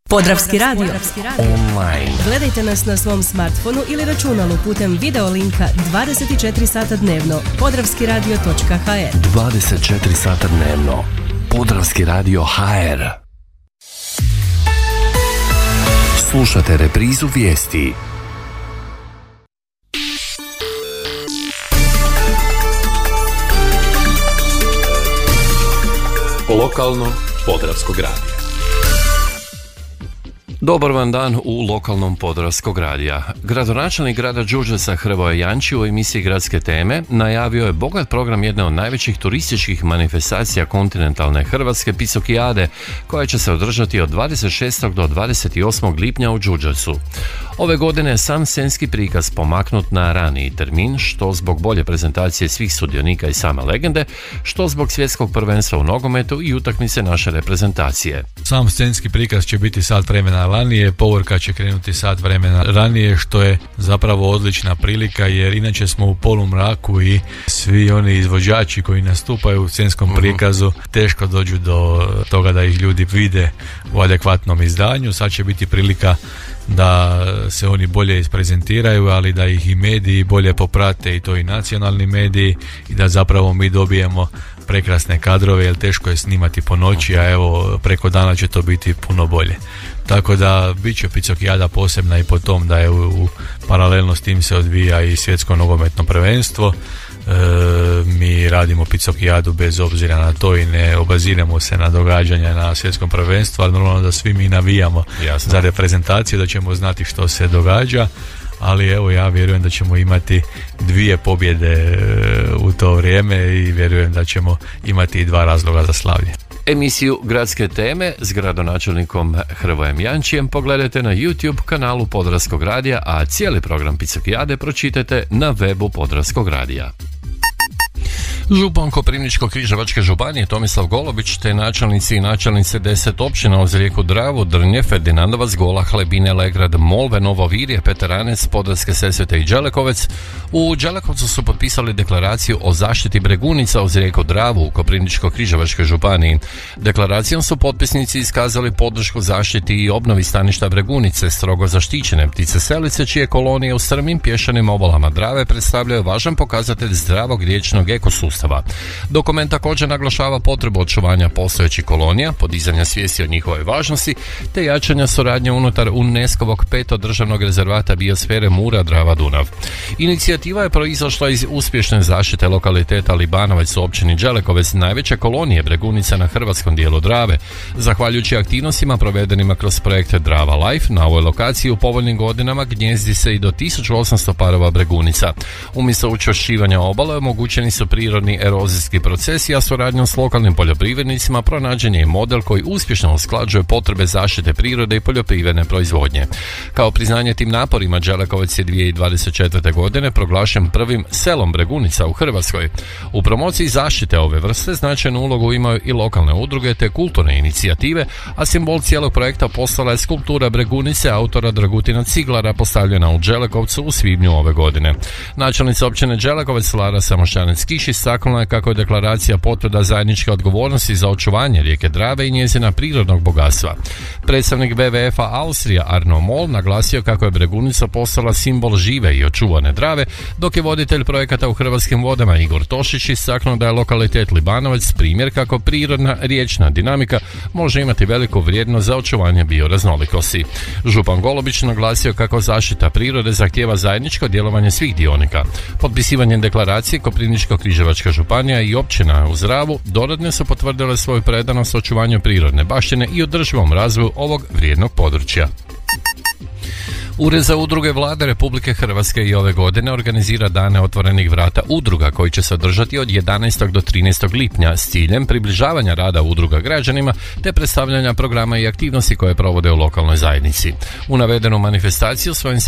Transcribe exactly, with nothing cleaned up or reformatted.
Podravski radio. Online. Gledajte nas na svom smartfonu ili računalu putem video linka dvadeset četiri sata dnevno. podravski radio točka ha er. dvadeset četiri sata dnevno. Podravski radio ha er. Slušate reprizu vijesti. Lokalno Podravskog radija. Dobar vam dan u lokalnom Podravskog radija. Gradonačelnik grada Đurđevca Hrvoje Janči u emisiji Gradske teme najavio je bogat program jedne od najvećih turističkih manifestacija kontinentalne Hrvatske, Picokijade, koja će se održati od dvadeset šestog do dvadeset osmog lipnja u Đurđevcu. Ove godine je sam scenski prikaz pomaknut na raniji termin, što zbog bolje prezentacije svih sudionika i same legende, što zbog svjetskog prvenstva u nogometu i utakmice naše reprezentacije. Sam scenski prikaz će biti sat vremena ranije, povorka će krenuti sat vremena ranije, što je zapravo odlična prilika, jer inače smo u polumraku i svi oni izvođači koji nastupaju u scenskom prikazu teško dođu do toga da ih ljudi vide u adekvatnom izdanju. Sad će biti prilika da se oni bolje isprezentiraju, ali da ih i mediji bolje poprate, i to i nacionalni mediji, i da zapravo mi dobijemo prekrasne kadrove, jer teško je snimati po noći, a evo preko dana će to biti puno bolje. Tako da bit će Picokijada posebna i po tom da je u, u paralelno s tim se odvija i svjetsko nogometno prvenstvo. E, mi radimo Picokijadu bez obzira na to i ne obaziramo se na događanja na svjetskom prvenstvu, ali normalno da svi mi navijamo Jasno. za reprezentaciju, da ćemo znati što se događa. Ali evo, ja vjerujem da ćemo imati dvije pobjede u to vrijeme i vjerujem da ćemo imati i dva razloga za slavlje. Emisiju Gradske teme s gradonačelnikom Hrvojem Jančijem pogledajte na YouTube kanalu Podravskog radija, a cijeli program Picokijade pročitajte na webu Podravskog radija. Župan Koprivničko-križevačke županije Tomislav Golobić te načelnici i načelnice deset općina uz rijeku Dravu, Drnje, Ferdinandovac, Gola, Hlebine, Legrad, Molve, Novo Virje, Peteranec, Podravske Sesvete i Đelekovec u Đelekovcu su potpisali deklaraciju o zaštiti bregunica uz rijeku Dravu u Koprivničko-križevačkoj županiji. Deklaracijom su potpisnici iskazali podršku zaštiti i obnovi staništa bregunice, strogo zaštićene ptice selice, čije kolonije u strmim pješčanim obalama Drave predstavljaju važan pokazatelj zdravog riječnog ekosustava. Dokument također naglašava potrebu očuvanja postojećih kolonija, podizanja svijesti o njihovoj važnosti, te jačanja suradnje unutar UNESCO-vog petog državnog rezervata biosfere Mura-Drava-Dunav. Inicijativa je proizašla iz uspješne zaštite lokaliteta Libanovac u općini Đelekovec, najveće kolonije bregunica na hrvatskom dijelu Drave. Zahvaljujući aktivnostima provedenima kroz projekt Drava Life, na ovoj lokaciji u povoljnim godinama gnjezdi se i do tisuću osamsto parova bregunica. Umjesto učvršćivanja obale omogućeni su prirodni erozijski procesi, a suradnjom s lokalnim poljoprivrednicima pronađen je model koji uspješno usklađuje potrebe zaštite prirode i poljoprivredne proizvodnje. Kao priznanje tim naporima, Đelekovec je dvije tisuće dvadeset četvrte. godine proglašen prvim selom bregunica u Hrvatskoj. U promociji zaštite ove vrste značajnu ulogu imaju i lokalne udruge te kulturne inicijative, a simbol cijelog projekta postala je skulptura bregunice autora Dragutina Ciglara postavljena u Đelekovcu u svibnju ove godine. Načelnica općine Đelekovec Lara Samošćanec-Kiš istaknula je kako je deklaracija potvrda zajedničke odgovornosti za očuvanje rijeke Drave i njezina prirodnog bogatstva. Predstavnik ve ve efa Austrija Arno Moll naglasio kako je bregunica postala simbol žive i očuvane Drave, dok je voditelj projekata u Hrvatskim vodama Igor Tošić istaknuo da je lokalitet Libanovac primjer kako prirodna riječna dinamika može imati veliku vrijednost za očuvanje bioraznolikosti. Župan Golobić naglasio kako zaštita prirode zahtijeva zajedničko djelovanje svih dionika. Potpisivanjem deklaracije Koprivničko-križevačka županija i općina uz Dravu dodatno su potvrdile svoju predanost očuvanju prirodne baštine i održivom razvoju ovog vrijednog područja. Ured za udruge Vlade Republike Hrvatske i ove godine organizira dane otvorenih vrata udruga koji će se održati od jedanaestog do trinaestog lipnja s ciljem približavanja rada udruga građanima te predstavljanja programa i aktivnosti koje provode u lokalnoj zajednici. U navedenu manifestaciju svojim